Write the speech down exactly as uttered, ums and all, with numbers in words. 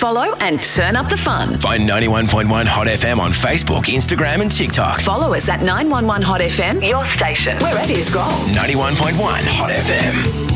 follow and turn up the fun. Find ninety-one point one Hot F M on Facebook, Instagram and TikTok. Follow us at nine one one Hot F M, your station, wherever you scroll. ninety-one point one Hot F M.